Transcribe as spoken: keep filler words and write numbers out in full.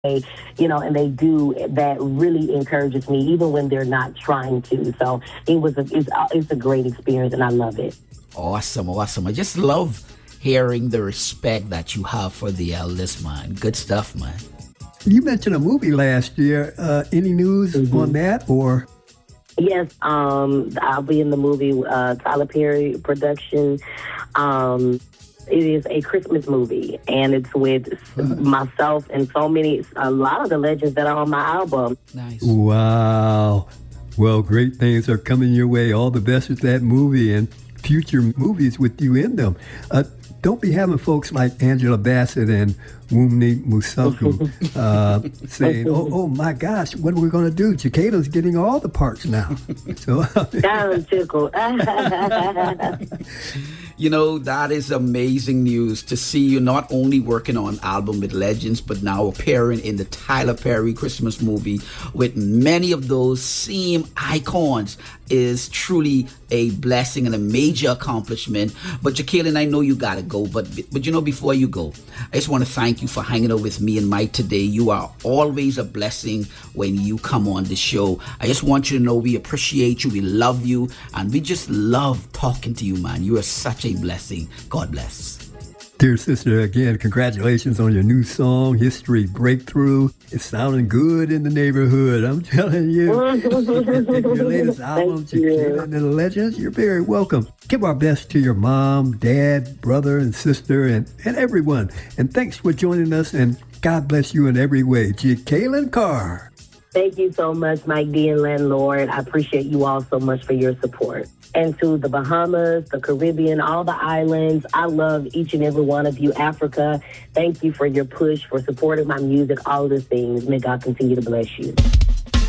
you know, and they do, that really encourages me, even when they're not trying to. So it was a, it's, it's a great experience, and I love it. Awesome, awesome. I just love hearing the respect that you have for the eldest, man. Good stuff, man. You mentioned a movie last year. Uh, any news mm-hmm. on that, or? Yes, um, I'll be in the movie, uh, Tyler Perry production. Um, it is a Christmas movie, and it's with uh, myself and so many, a lot of the legends that are on my album. Nice. Wow. Well, great things are coming your way. All the best with that movie and future movies with you in them. Uh, don't be having folks like Angela Bassett and Wunmi Mosaku uh, saying, oh, oh my gosh, what are we going to do? Chiquita's getting all the parts now. So, I'm tickled. You know, that is amazing news to see you not only working on Album with Legends, but now appearing in the Tyler Perry Christmas movie with many of those same icons is truly a blessing and a major accomplishment. But Jekalyn, I know you got to go, but, but you know, before you go, I just want to thank you for hanging out with me and Mike today. You are always a blessing when you come on the show. I just want you to know we appreciate you, we love you, and we just love talking to you, man. You are such a blessing. God bless. Dear sister, again, congratulations on your new song, History Breakthrough. It's sounding good in the neighborhood, I'm telling you. Your latest album, Jekalyn and the Legends, you're very welcome. Give our best to your mom, dad, brother, and sister, and, and everyone. And thanks for joining us, and God bless you in every way. Jekalyn Carr. Thank you so much, Mike D and Landlord. I appreciate you all so much for your support. And to the Bahamas, the Caribbean, all the islands, I love each and every one of you. Africa, thank you for your push, for supporting my music, all of the things. May God continue to bless you.